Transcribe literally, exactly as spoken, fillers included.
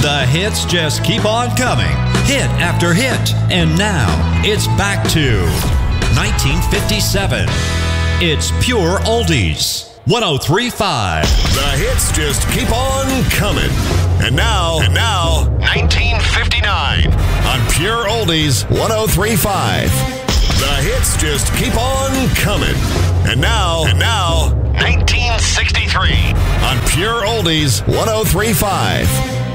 The hits just keep on coming, hit after hit. And now, it's back to nineteen fifty-seven. It's Pure Oldies. one oh three point five. The hits just keep on coming. And now, and now, nineteen fifty-nine on Pure Oldies one oh three point five. The hits just keep on coming. And now, and now, nineteen sixty-three on Pure Oldies one oh three point five.